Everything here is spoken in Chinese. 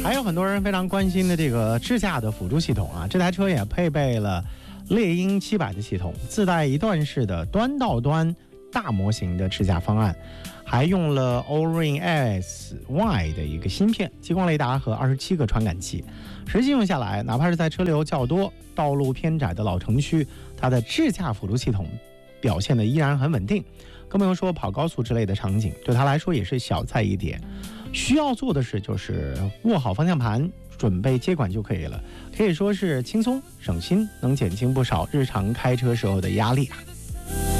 还有很多人非常关心的这个智驾的辅助系统啊，这台车也配备了猎鹰700的系统，自带一段式的端到端大模型的智驾方案，还用了 Orin SY 的一个芯片、激光雷达和27个传感器。实际用下来，哪怕是在车流较多、道路偏窄的老城区，它的智驾辅助系统表现的依然很稳定，更不用说跑高速之类的场景，对它来说也是小菜一碟。需要做的事就是握好方向盘，准备接管就可以了，可以说是轻松省心，能减轻不少日常开车时候的压力啊。